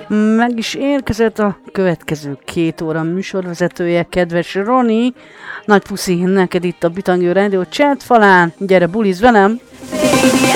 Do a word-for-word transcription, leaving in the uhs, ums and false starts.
Meg is érkezett a következő két óra műsorvezetője, kedves Roni. Nagy puszi neked itt a Bitangő Rádió chat falán. Gyere, buliz velem! Baby,